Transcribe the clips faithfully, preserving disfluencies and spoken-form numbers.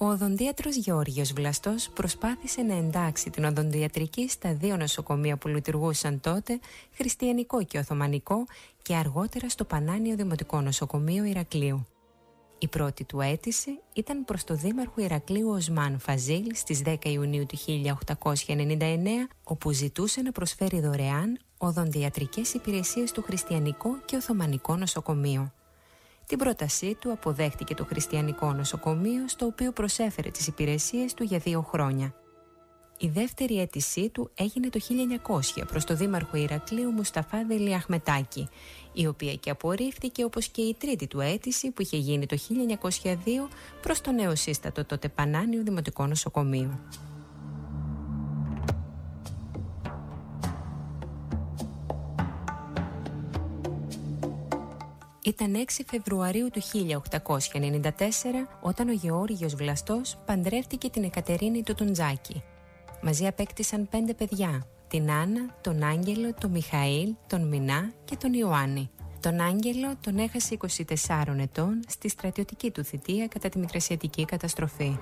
Ο οδοντίατρος Γεώργιος Βλαστός προσπάθησε να εντάξει την οδοντιατρική στα δύο νοσοκομεία που λειτουργούσαν τότε, Χριστιανικό και Οθωμανικό, και αργότερα στο Πανάνιο Δημοτικό Νοσοκομείο Ηρακλείου. Η πρώτη του αίτηση ήταν προς το δήμαρχο Ηρακλείου Οσμάν Φαζίλ στις δέκα Ιουνίου του χίλια οκτακόσια ενενήντα εννέα, όπου ζητούσε να προσφέρει δωρεάν οδοντιατρικές υπηρεσίες του Χριστιανικό και Οθωμανικό Νοσοκομείο. Την πρότασή του αποδέχτηκε το Χριστιανικό Νοσοκομείο, στο οποίο προσέφερε τις υπηρεσίες του για δύο χρόνια. Η δεύτερη αίτησή του έγινε το χίλια εννιακόσια προς το δήμαρχο Ηρακλείου Μουσταφά Δελή Αχμετάκη, η οποία και απορρίφθηκε, όπως και η τρίτη του αίτηση που είχε γίνει το χίλια εννιακόσια δύο προς το νεοσύστατο τότε Πανάνιο Δημοτικό Νοσοκομείο. Ήταν έξι Φεβρουαρίου του χίλια οκτακόσια ενενήντα τέσσερα όταν ο Γεώργιος Βλαστός παντρεύτηκε την Εκατερίνη του Τουντζάκη. Μαζί απέκτησαν πέντε παιδιά, την Άννα, τον Άγγελο, τον Μιχαήλ, τον Μινά και τον Ιωάννη. Τον Άγγελο τον έχασε είκοσι τεσσάρων ετών στη στρατιωτική του θητεία κατά τη Μικρασιατική καταστροφή.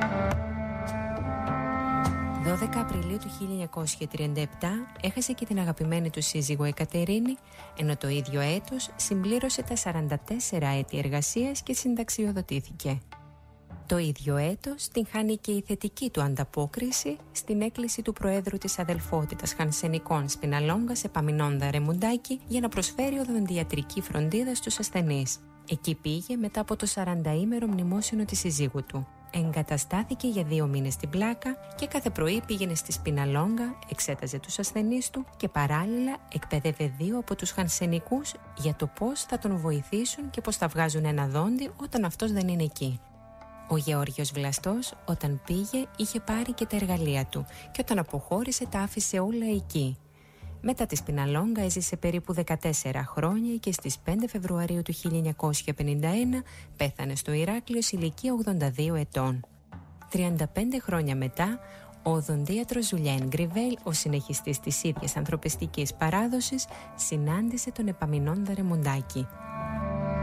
δώδεκα Απριλίου του χίλια εννιακόσια τριάντα επτά έχασε και την αγαπημένη του σύζυγο Εκατερίνη, ενώ το ίδιο έτος συμπλήρωσε τα σαράντα τέσσερα έτη εργασίας και συνταξιοδοτήθηκε. Το ίδιο έτος την χάνει και η θετική του ανταπόκριση στην έκκληση του Προέδρου της Αδελφότητας Χανσενικών Σπιναλόγκας Επαμινώντα Ρεμουντάκη για να προσφέρει οδοντιατρική φροντίδα στους ασθενείς. Εκεί πήγε μετά από το σαρανταήμερο μνημόσυνο της συζύγου του. Εγκαταστάθηκε για δύο μήνες στην Πλάκα και κάθε πρωί πήγαινε στη Σπιναλόγκα, εξέταζε τους ασθενείς του και παράλληλα εκπαίδευε δύο από τους Χανσενικούς για το πώς θα τον βοηθήσουν και πώς θα βγάζουν ένα δόντι όταν αυτός δεν είναι εκεί. Ο Γεώργιος Βλαστός όταν πήγε είχε πάρει και τα εργαλεία του και όταν αποχώρησε τα άφησε όλα εκεί. Μετά τη Σπιναλόγκα έζησε περίπου δεκατέσσερα χρόνια και στις πέντε Φεβρουαρίου του χίλια εννιακόσια πενήντα ένα πέθανε στο Ηράκλειο σε ηλικία ογδόντα δύο ετών. τριάντα πέντε χρόνια μετά, ο οδοντίατρος Ζουλιέν Γκριβέλ, ο συνεχιστής της ίδιας ανθρωπιστικής παράδοσης, συνάντησε τον Επαμινώντα Ρεμουντάκη.